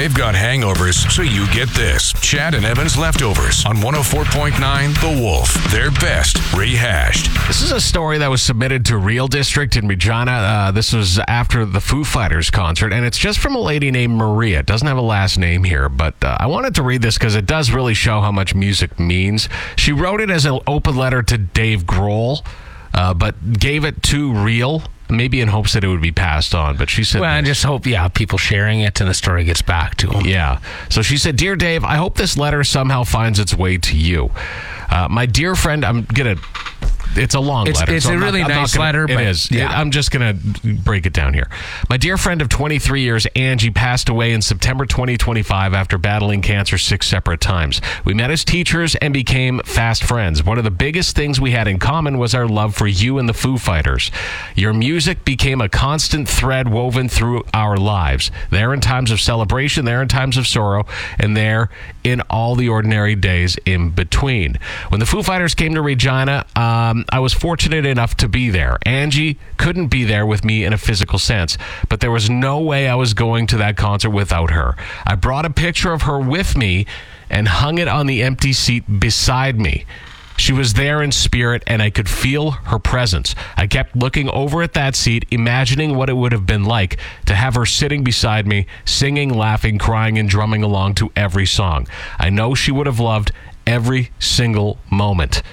They've got hangovers, so you get this. Chad and Evan's Leftovers on 104.9 The Wolf. Their best rehashed. This is a story that was submitted to Real District in Regina. This was after the Foo Fighters concert, and it's just from a lady named Maria. It doesn't have a last name here, but I wanted to read this because it does really show how much music means. She wrote it as an open letter to Dave Grohl, but gave it to Real, maybe in hopes that it would be passed on. But she said, well, I just hope, people sharing it and the story gets back to him. Yeah. So she said, "Dear Dave, I hope this letter somehow finds its way to you. My dear friend," it's a long letter. It's a really nice letter. It is. Yeah. I'm just going to break it down here. "My dear friend of 23 years, Angie, passed away in September 2025 after battling cancer 6 separate times. We met as teachers and became fast friends. One of the biggest things we had in common was our love for you and the Foo Fighters. Your music became a constant thread woven through our lives. There in times of celebration, there in times of sorrow, and there in all the ordinary days in between. When the Foo Fighters came to Regina, I was fortunate enough to be there. Angie couldn't be there with me in a physical sense, but there was no way I was going to that concert without her. I brought a picture of her with me and hung it on the empty seat beside me. She was there in spirit, and I could feel her presence. I kept looking over at that seat, imagining what it would have been like to have her sitting beside me, singing, laughing, crying, and drumming along to every song. I know she would have loved every single moment."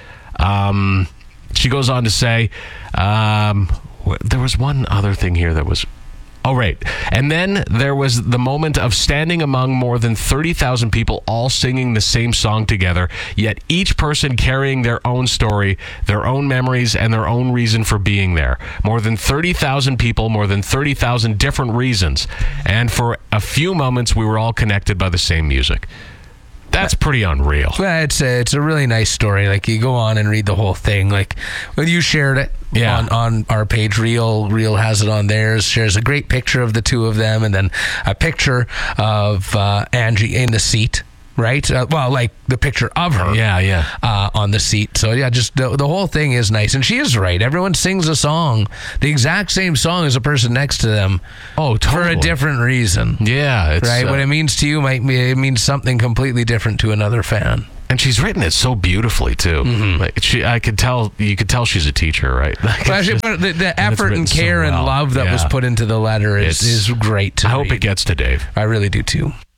She goes on to say, there was one other thing here that was... Oh, right. "And then there was the moment of standing among more than 30,000 people all singing the same song together, yet each person carrying their own story, their own memories, and their own reason for being there. More than 30,000 people, more than 30,000 different reasons. And for a few moments, we were all connected by the same music." That's pretty unreal. Well, it's a really nice story. Like, you go on and read the whole thing. Like, when you shared it on our page, Real has it on theirs, shares a great picture of the two of them, and then a picture of Angie in the seat, right? Like the picture of her on the seat. So, just the whole thing is nice. And she is right. Everyone sings a song, the exact same song as a person next to them. Oh, totally. For a different reason. Yeah. It's, right? What it means to you it means something completely different to another fan. And she's written it so beautifully too. Mm-hmm. Like, you could tell she's a teacher, right? Like, but the effort and care and love that was put into the letter is great to I hope read. it gets to Dave. I really do too.